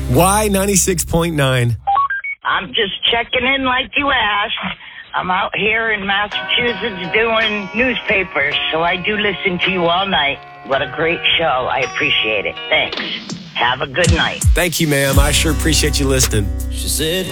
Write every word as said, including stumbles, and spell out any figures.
Y ninety-six point nine. I'm just checking in like you asked. I'm out here in Massachusetts doing newspapers, so I do listen to you all night. What a great show. I appreciate it. Thanks. Have a good night. Thank you, ma'am. I sure appreciate you listening. She said...